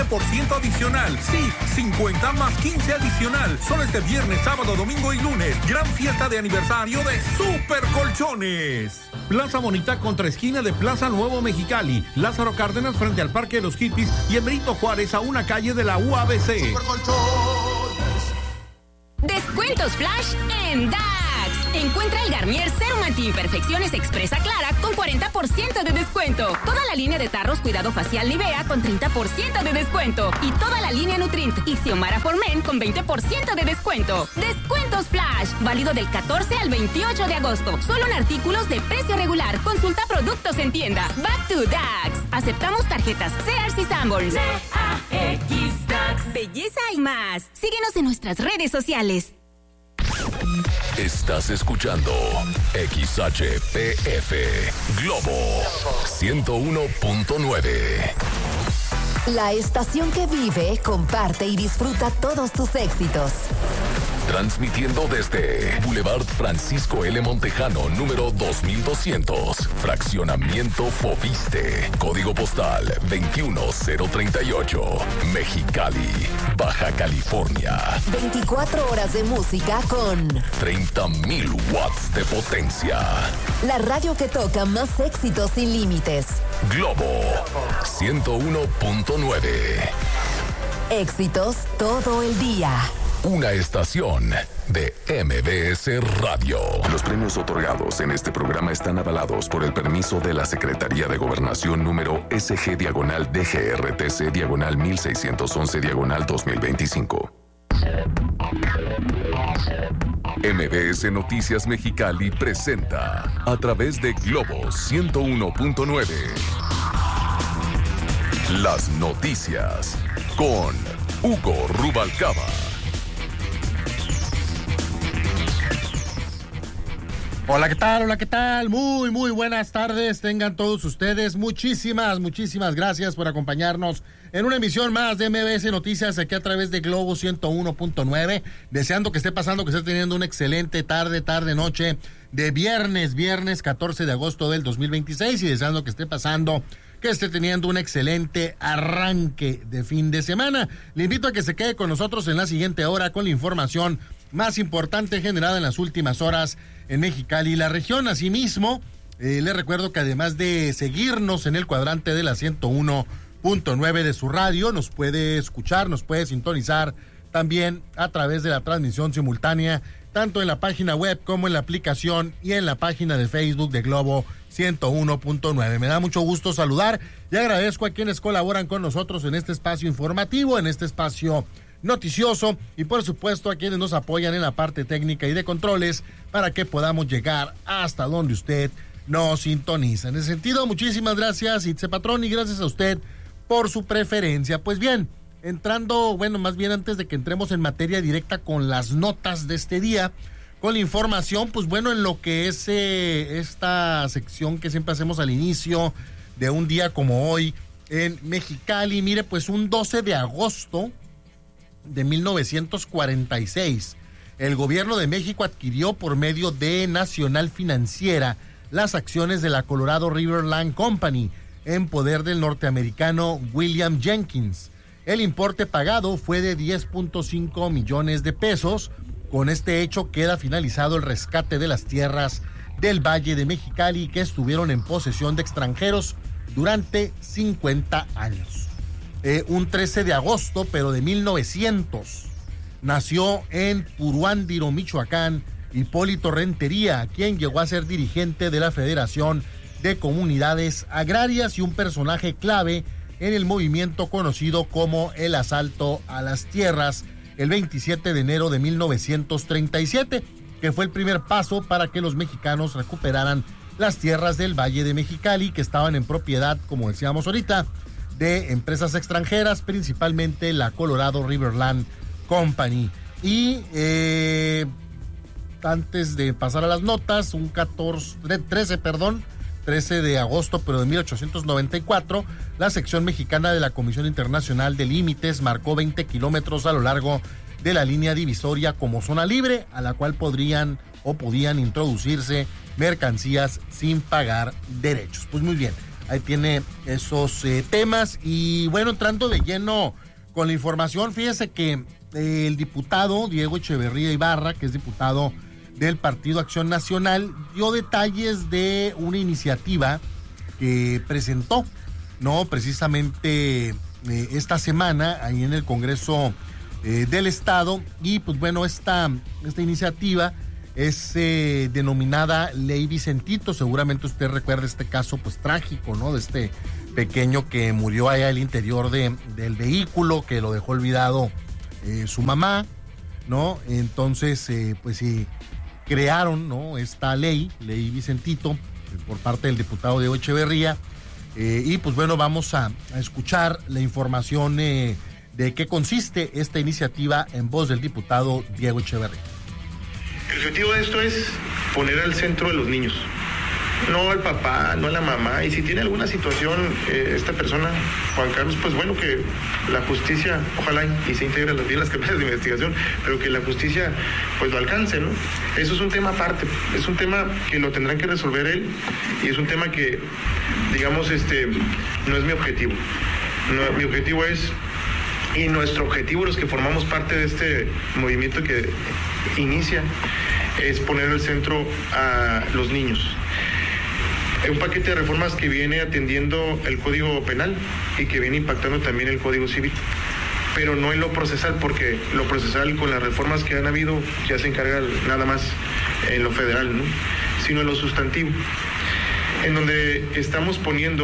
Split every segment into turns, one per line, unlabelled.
15% adicional. Sí, 50 más 15 adicional. Solo este viernes, sábado, domingo y lunes. Gran fiesta de aniversario de Super Colchones. Plaza Bonita contra esquina de Plaza Nuevo Mexicali. Lázaro Cárdenas frente al Parque de los Hippies y en Benito Juárez a una calle de la UABC.
Super Colchones.
Descuentos flash en DAX. Encuentra el Garnier Serum Anti-Imperfecciones Expresa Clara con 40% de descuento. Toda la línea de tarros Cuidado Facial Nivea con 30% de descuento. Y toda la línea Nutrint Ixiomara Formen con 20% de descuento. Descuentos flash. Válido del 14 al 28 de agosto. Solo en artículos de precio regular. Consulta productos en tienda. Back to DAX. Aceptamos tarjetas Sears y Sanborns. DAX DAX. Belleza y más. Síguenos en nuestras redes sociales.
Estás escuchando XHPF Globo 101.9.
La estación que vive, comparte y disfruta todos tus éxitos.
Transmitiendo desde Boulevard Francisco L. Montejano, número 2200, Fraccionamiento Foviste, Código Postal 21038, Mexicali, Baja California.
24 horas de música con
30,000 watts de potencia.
La radio que toca más éxitos sin límites.
Globo 101.9.
Éxitos todo el día.
Una estación de MBS Radio. Los premios otorgados en este programa están avalados por el permiso de la Secretaría de Gobernación número SG-DGRTC-1611-2025. MBS Noticias Mexicali presenta a través de Globo 101.9 las noticias con Hugo Rubalcaba.
Hola, ¿qué tal? Hola, ¿qué tal? Muy buenas tardes. Tengan todos ustedes. Muchísimas gracias por acompañarnos en una emisión más de MBS Noticias aquí a través de Globo 101.9. Deseando que esté pasando, que esté teniendo una excelente noche de viernes 14 de agosto del 2026 y deseando que esté pasando, que esté teniendo un excelente arranque de fin de semana. Le invito a que se quede con nosotros en la siguiente hora con la información más importante generada en las últimas horas en Mexicali y la región. Asimismo, le recuerdo que además de seguirnos en el cuadrante de la 101.9 de su radio, nos puede escuchar, nos puede sintonizar también a través de la transmisión simultánea, tanto en la página web como en la aplicación y en la página de Facebook de Globo 101.9. Me da mucho gusto saludar y agradezco a quienes colaboran con nosotros en este espacio informativo, en este espacio noticioso y por supuesto a quienes nos apoyan en la parte técnica y de controles para que podamos llegar hasta donde usted nos sintoniza. En ese sentido, muchísimas gracias, Itze Patrón, y gracias a usted por su preferencia. Pues bien, más bien antes de que entremos en materia directa con las notas de este día, con la información, pues bueno, en lo que es esta sección que siempre hacemos al inicio de un día como hoy en Mexicali. Mire, pues un 12 de agosto de 1946, el gobierno de México adquirió por medio de Nacional Financiera las acciones de la Colorado River Land Company en poder del norteamericano William Jenkins. El importe pagado fue de 10.5 millones de pesos. Con este hecho queda finalizado el rescate de las tierras del Valle de Mexicali que estuvieron en posesión de extranjeros durante 50 años. Un 13 de agosto, pero de 1900, nació en Puruándiro, Michoacán, Hipólito Rentería, quien llegó a ser dirigente de la Federación de Comunidades Agrarias y un personaje clave en el movimiento conocido como el Asalto a las Tierras, el 27 de enero de 1937, que fue el primer paso para que los mexicanos recuperaran las tierras del Valle de Mexicali, que estaban en propiedad, como decíamos ahorita, de empresas extranjeras, principalmente la Colorado River Land Company. Y antes de pasar a las notas, 13 de agosto, pero de 1894, la sección mexicana de la Comisión Internacional de Límites marcó 20 kilómetros a lo largo de la línea divisoria como zona libre, a la cual podían introducirse mercancías sin pagar derechos. Pues muy bien, ahí tiene esos temas. Y bueno, entrando de lleno con la información, fíjese que el diputado Diego Echeverría Ibarra, que es diputado del Partido Acción Nacional, dio detalles de una iniciativa que presentó, ¿no? Precisamente esta semana ahí en el Congreso del Estado. Y pues bueno, esta iniciativa es denominada Ley Vicentito. Seguramente usted recuerda este caso pues trágico, ¿no? De este pequeño que murió allá al interior del vehículo, que lo dejó olvidado su mamá, ¿no? Entonces pues sí, crearon, ¿no? Esta Ley Vicentito por parte del diputado Diego Echeverría. Y pues bueno, vamos a escuchar la información de qué consiste esta iniciativa en voz del diputado Diego Echeverría.
El objetivo de esto es poner al centro a los niños, no al papá, no a la mamá. Y si tiene alguna situación esta persona, Juan Carlos, pues bueno, que la justicia, ojalá y se integre bien las carpetas de investigación, pero que la justicia pues lo alcance, ¿no? Eso es un tema aparte, es un tema que lo tendrán que resolver él, y es un tema que, digamos, no es mi objetivo. No, mi objetivo es, y nuestro objetivo, los que formamos parte de este movimiento que inicia, es poner al centro a los niños. Un paquete de reformas que viene atendiendo el Código Penal y que viene impactando también el Código Civil, pero no en lo procesal, porque lo procesal con las reformas que han habido ya se encarga nada más en lo federal, ¿no? Sino en lo sustantivo, en donde estamos poniendo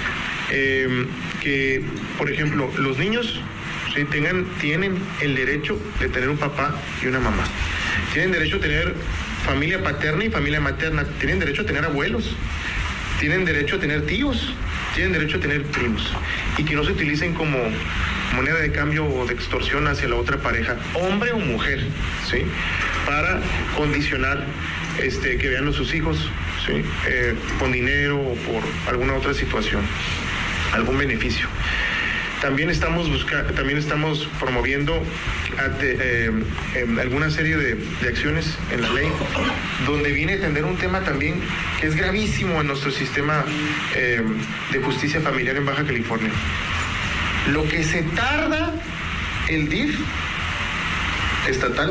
que, por ejemplo, los niños tienen el derecho de tener un papá y una mamá. Tienen derecho a tener familia paterna y familia materna. Tienen derecho a tener abuelos. Tienen derecho a tener tíos. Tienen derecho a tener primos. Y que no se utilicen como moneda de cambio o de extorsión hacia la otra pareja, hombre o mujer, ¿sí? Para condicionar que vean a sus hijos, ¿sí? Con dinero o por alguna otra situación, algún beneficio. También estamos promoviendo alguna serie de acciones en la ley, donde viene a atender un tema también que es gravísimo en nuestro sistema de justicia familiar en Baja California. Lo que se tarda el DIF estatal,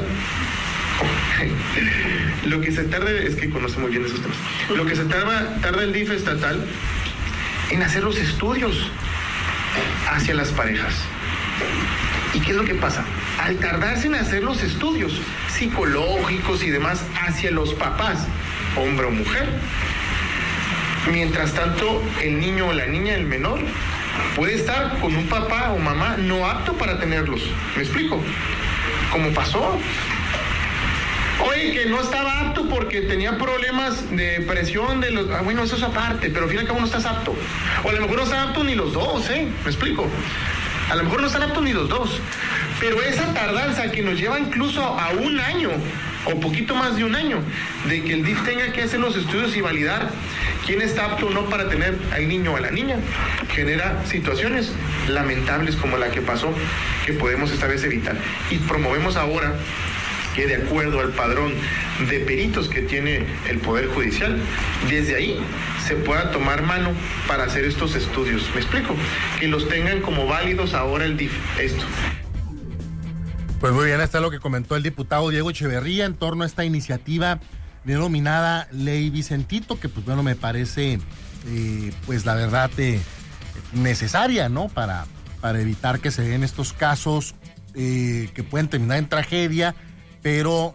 lo que se tarda, es que conoce muy bien esos temas, lo que se tarda el DIF estatal en hacer los estudios hacia las parejas. ¿Y qué es lo que pasa? Al tardarse en hacer los estudios psicológicos y demás hacia los papás, hombre o mujer, mientras tanto el niño o la niña, el menor, puede estar con un papá o mamá no apto para tenerlos. ¿Me explico? ¿Cómo pasó? Oye, que no estaba apto porque tenía problemas de presión de los... bueno, eso es aparte, pero al fin y al cabo no estás apto. O a lo mejor no están aptos ni los dos, ¿me explico? A lo mejor no están aptos ni los dos. Pero esa tardanza que nos lleva incluso a un año, o poquito más de un año, de que el DIF tenga que hacer los estudios y validar quién está apto o no para tener al niño o a la niña, genera situaciones lamentables como la que pasó, que podemos esta vez evitar. Y promovemos ahora que, de acuerdo al padrón de peritos que tiene el Poder Judicial, desde ahí se pueda tomar mano para hacer estos estudios. ¿Me explico? Que los tengan como válidos ahora el DIF. Esto.
Pues muy bien, está lo que comentó el diputado Diego Echeverría en torno a esta iniciativa denominada Ley Vicentito, que pues bueno, me parece pues la verdad necesaria, ¿no? Para evitar que se den estos casos que pueden terminar en tragedia, pero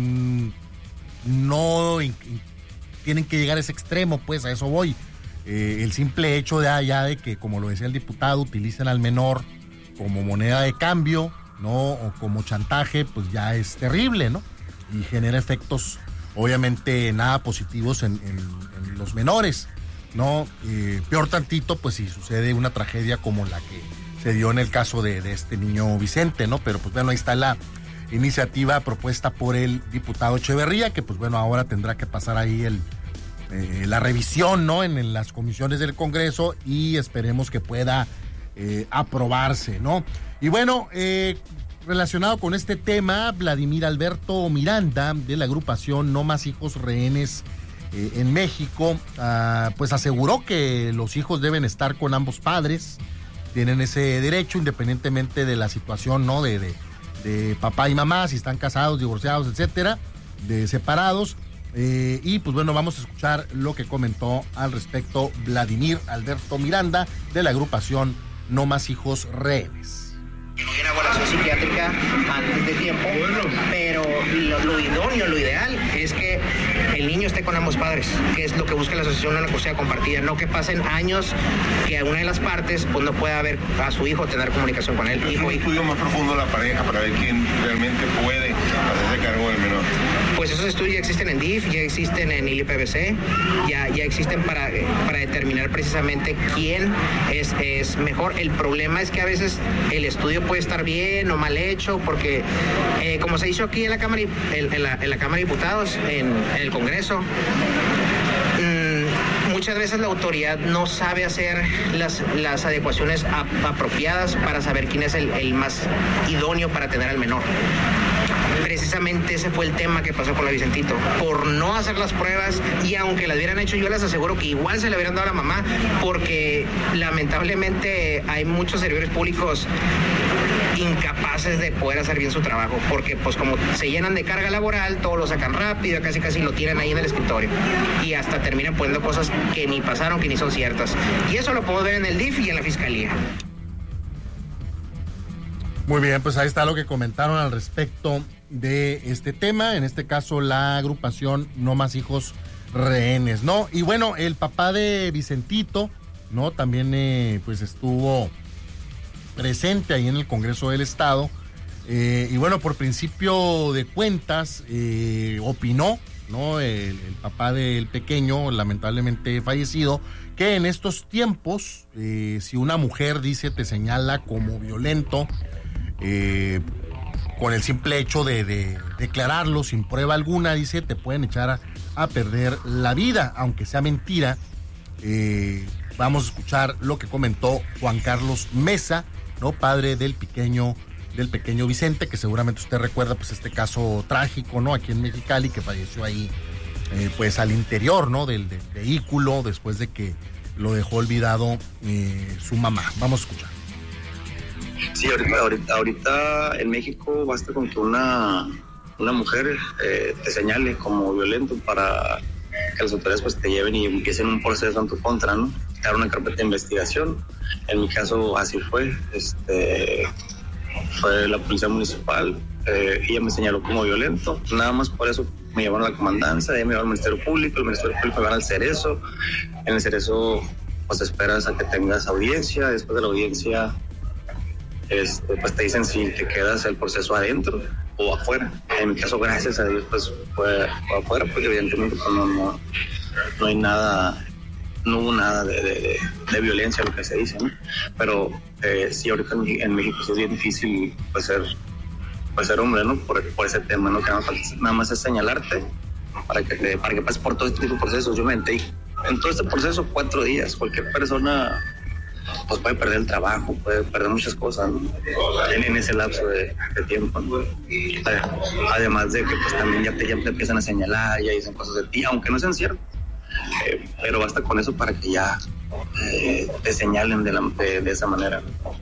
no tienen que llegar a ese extremo, pues a eso voy. El simple hecho de que, como lo decía el diputado, utilicen al menor como moneda de cambio, ¿no? O como chantaje, pues ya es terrible, ¿no? Y genera efectos, obviamente, nada positivos en los menores, ¿no? Peor tantito, pues si sucede una tragedia como la que se dio en el caso de este niño Vicente, ¿no? Pero pues bueno, ahí está la iniciativa propuesta por el diputado Echeverría, que pues bueno, ahora tendrá que pasar ahí la revisión, ¿no? En las comisiones del Congreso, y esperemos que pueda aprobarse, ¿no? Y bueno, relacionado con este tema, Vladimir Alberto Miranda, de la agrupación No Más Hijos Rehenes en México, pues aseguró que los hijos deben estar con ambos padres, tienen ese derecho independientemente de la situación, ¿no? de papá y mamá, si están casados, divorciados, etcétera, de separados. Y pues bueno, vamos a escuchar lo que comentó al respecto Vladimir Alberto Miranda de la agrupación No Más Hijos Rehenes.
Una evaluación psiquiátrica antes de tiempo, pero lo idóneo, lo ideal es que el niño esté con ambos padres, que es lo que busca la asociación, una custodia compartida, no que pasen años que una de las partes pues no pueda ver a su hijo, tener comunicación con él.
Es un estudio más profundo de la pareja para ver quién realmente puede hacerse cargo del menor.
Pues esos estudios ya existen en DIF, ya existen en ILPBC, ya existen para determinar precisamente quién es mejor. El problema es que a veces el estudio puede estar bien o mal hecho, porque como se hizo aquí en la Cámara, en la Cámara de Diputados, en el Congreso, muchas veces la autoridad no sabe hacer las adecuaciones apropiadas para saber quién es el más idóneo para tener al menor. Precisamente ese fue el tema que pasó con la Vicentito, por no hacer las pruebas, y aunque las hubieran hecho, yo les aseguro que igual se le hubieran dado a la mamá, porque lamentablemente hay muchos servidores públicos incapaces de poder hacer bien su trabajo, porque pues como se llenan de carga laboral, todo lo sacan rápido, casi lo tiran ahí en el escritorio, y hasta terminan poniendo cosas que ni pasaron, que ni son ciertas, y eso lo podemos ver en el DIF y en la Fiscalía.
Muy bien, pues ahí está lo que comentaron al respecto de este tema, en este caso la agrupación No Más Hijos Rehenes, ¿no? Y bueno, el papá de Vicentito, ¿no? También pues estuvo presente ahí en el Congreso del Estado, y bueno, por principio de cuentas, opinó, ¿no? El papá del pequeño, lamentablemente fallecido, que en estos tiempos, si una mujer dice, te señala como violento, con el simple hecho de declararlo sin prueba alguna, dice, te pueden echar a perder la vida, aunque sea mentira. Vamos a escuchar lo que comentó Juan Carlos Mesa, ¿no? Padre del pequeño Vicente, que seguramente usted recuerda pues este caso trágico, ¿no? Aquí en Mexicali, que falleció ahí pues al interior, ¿no? Del vehículo, después de que lo dejó olvidado su mamá. Vamos a escuchar.
Sí, ahorita en México basta con que una mujer te señale como violento para que las autoridades pues te lleven y empiecen un proceso en tu contra, ¿no? Dar una carpeta de investigación. En mi caso así fue. Fue la policía municipal. Ella me señaló como violento. Nada más por eso me llevaron a la comandancia, de ahí me llevaron al Ministerio Público, el Ministerio Público me llevaron al Cerezo. En el Cerezo pues esperas a que tengas audiencia. Después de la audiencia pues te dicen si te quedas el proceso adentro o afuera. En mi caso, gracias a Dios, pues fue afuera, porque evidentemente pues, no hay nada, no hubo nada de violencia, lo que se dice, ¿no? Pero sí, ahorita en México sí es bien difícil pues ser hombre, ¿no? Por ese tema, ¿no? Que nada más es señalarte para que pases por todo este tipo de procesos. Yo me metí en todo este proceso 4 días. Cualquier persona pues puede perder el trabajo, puede perder muchas cosas, ¿no? En ese lapso de tiempo, ¿no? Además de que pues también ya te empiezan a señalar, ya dicen cosas de ti, aunque no sean ciertas, pero basta con eso para que ya te señalen de esa manera.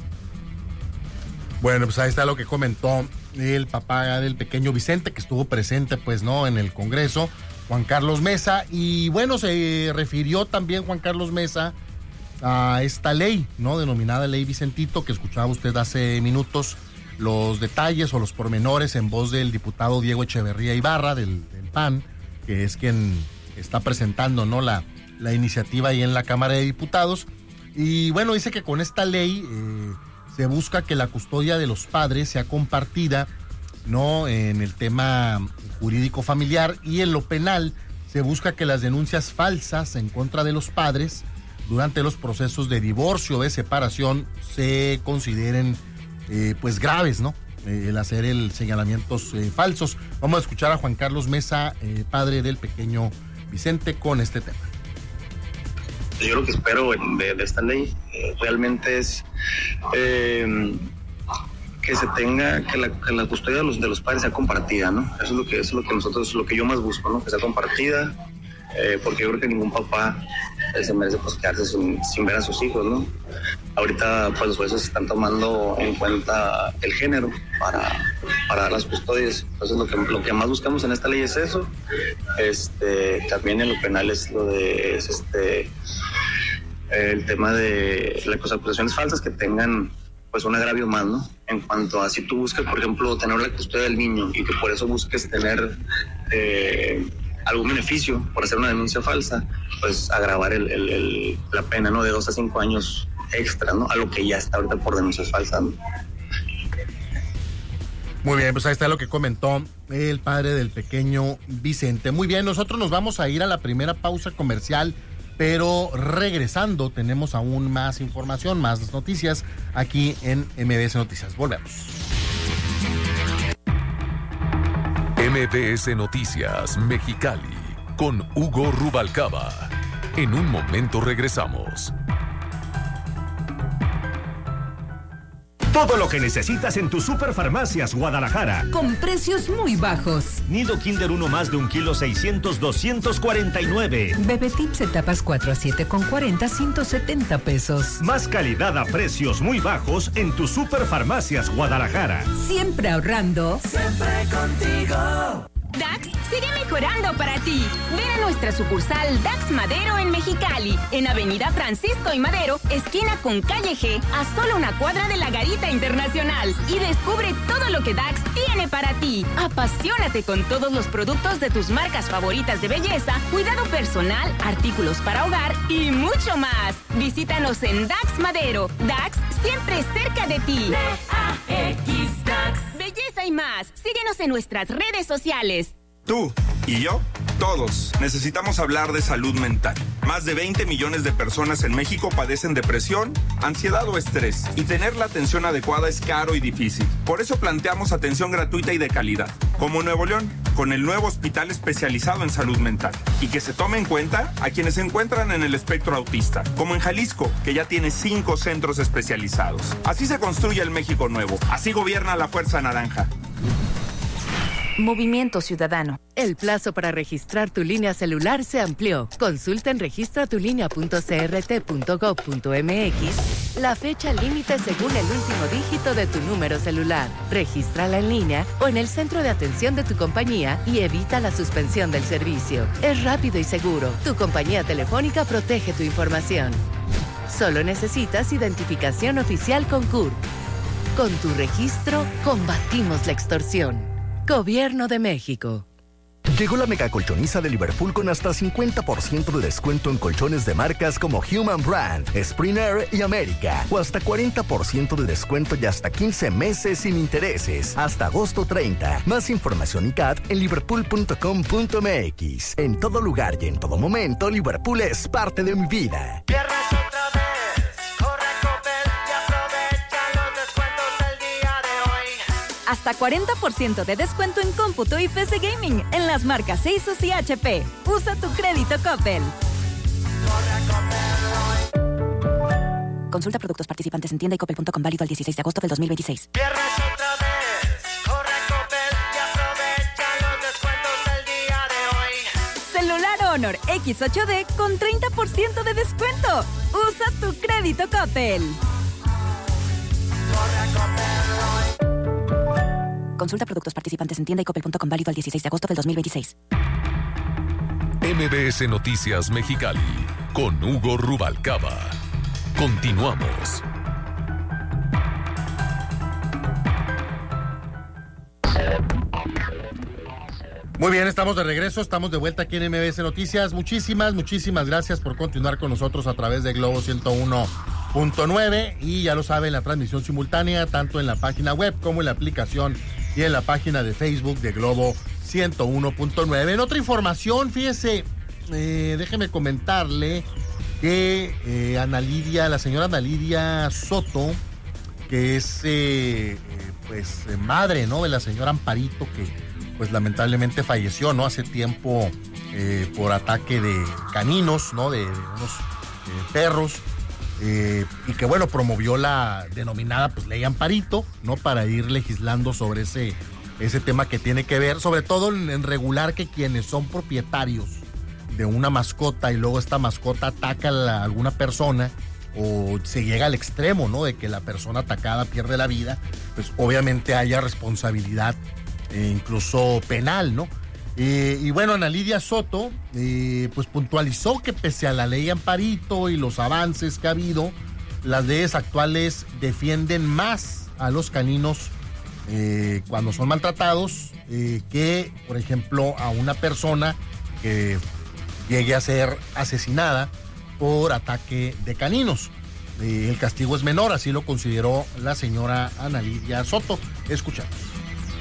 Bueno, pues ahí está lo que comentó el papá del pequeño Vicente, que estuvo presente pues no en el Congreso, Juan Carlos Mesa. Y bueno, se refirió también Juan Carlos Mesa a esta ley, ¿no? Denominada Ley Vicentito, que escuchaba usted hace minutos los detalles o los pormenores en voz del diputado Diego Echeverría Ibarra del PAN, que es quien está presentando, ¿no? la iniciativa ahí en la Cámara de Diputados. Y bueno, dice que con esta ley se busca que la custodia de los padres sea compartida, ¿no? En el tema jurídico familiar, y en lo penal se busca que las denuncias falsas en contra de los padres durante los procesos de divorcio o de separación se consideren pues graves, ¿no? El hacer señalamientos falsos. Vamos a escuchar a Juan Carlos Mesa, padre del pequeño Vicente, con este tema.
Yo lo que espero de esta ley realmente es que se tenga, que la custodia de los padres sea compartida, ¿no? Eso es lo que nosotros, lo que yo más busco, ¿no? Que sea compartida. porque yo creo que ningún papá se merece pues quedarse sin ver a sus hijos, ¿no? Ahorita pues los jueces están tomando en cuenta el género para dar las custodias. Entonces lo que más buscamos en esta ley es eso. También en lo penal es el tema de las acusaciones falsas que tengan pues un agravio más, ¿no? En cuanto a si tú buscas, por ejemplo, tener la custodia del niño y que por eso busques tener algún beneficio por hacer una denuncia falsa, pues agravar la pena, ¿no? De 2 a 5 años extra, ¿no? A lo que ya está ahorita por denuncias falsas, ¿no?
Muy bien, pues ahí está lo que comentó el padre del pequeño Vicente. Muy bien, nosotros nos vamos a ir a la primera pausa comercial, pero regresando tenemos aún más información, más noticias aquí en MBS Noticias. Volvemos.
MBS Noticias Mexicali con Hugo Rubalcaba. En un momento regresamos.
Todo lo que necesitas en tus Superfarmacias Guadalajara.
Con precios muy bajos.
Nido Kinder 1 más de 1 kilo 600, 249.
Bebé Tips etapas 4 a 7 con 40, 170 pesos.
Más calidad a precios muy bajos en tus Superfarmacias Guadalajara.
Siempre ahorrando.
Siempre contigo.
Dax sigue mejorando para ti. Ven a nuestra sucursal Dax Madero en Mexicali, en Avenida Francisco y Madero, esquina con Calle G, a solo una cuadra de la Garita Internacional. Y descubre todo lo que Dax tiene para ti. Apasionate con todos los productos de tus marcas favoritas de belleza, cuidado personal, artículos para hogar y mucho más. Visítanos en Dax Madero. Dax siempre cerca de ti.
DAX Dax.
Belleza y más. Síguenos en nuestras redes sociales.
Tú y yo, todos, necesitamos hablar de salud mental. Más de 20 millones de personas en México padecen depresión, ansiedad o estrés, y tener la atención adecuada es caro y difícil. Por eso planteamos atención gratuita y de calidad, como en Nuevo León, con el nuevo hospital especializado en salud mental, y que se tome en cuenta a quienes se encuentran en el espectro autista, como en Jalisco, que ya tiene 5 centros especializados. Así se construye el México nuevo, así gobierna la Fuerza Naranja.
Movimiento Ciudadano. El plazo para registrar tu línea celular se amplió. Consulta en registratulinea.crt.gov.mx la fecha límite según el último dígito de tu número celular. Regístrala en línea o en el centro de atención de tu compañía y evita la suspensión del servicio. Es rápido y seguro. Tu compañía telefónica protege tu información. Solo necesitas identificación oficial con CURP. Con tu registro, combatimos la extorsión. Gobierno de México.
Llegó la mega colchoniza de Liverpool con hasta 50% de descuento en colchones de marcas como Human Brand, Springer y América. O hasta 40% de descuento y hasta 15 meses sin intereses. Hasta agosto 30. Más información y CAT en liverpool.com.mx. En todo lugar y en todo momento, Liverpool es parte de mi vida.
Hasta 40% de descuento en cómputo y PC Gaming en las marcas Asus y HP. Usa tu crédito Coppel.
Consulta productos participantes en tienda y coppel.com, válido el 16 de agosto del 2026.
Celular Honor X8D con 30% de descuento. Usa tu crédito Coppel.
Consulta productos participantes en tienda y coppel.com, válido el 16 de agosto del 2026.
MBS Noticias Mexicali con Hugo Rubalcaba. Continuamos.
Muy bien, estamos de regreso, estamos de vuelta aquí en MBS Noticias. Muchísimas gracias por continuar con nosotros a través de Globo 101.9 y ya lo saben, la transmisión simultánea tanto en la página web como en la aplicación y en la página de Facebook de Globo 101.9. En otra información, fíjese, déjeme comentarle que la señora Ana Lidia Soto, que es madre, ¿no?, de la señora Amparito, que pues lamentablemente falleció, ¿no?, hace tiempo por ataque de caninos, ¿no?, de unos perros, y que bueno, promovió la denominada pues ley Amparito, ¿no?, para ir legislando sobre ese tema que tiene que ver, sobre todo en regular que quienes son propietarios de una mascota y luego esta mascota ataca a alguna persona o se llega al extremo, ¿no?, de que la persona atacada pierde la vida, pues obviamente haya responsabilidad incluso penal, ¿no? Y bueno, Ana Lidia Soto pues puntualizó que pese a la ley Amparito y los avances que ha habido, las leyes actuales defienden más a los caninos cuando son maltratados que, por ejemplo, a una persona que llegue a ser asesinada por ataque de caninos. El castigo es menor, así lo consideró la señora Ana Lidia Soto. Escuchamos.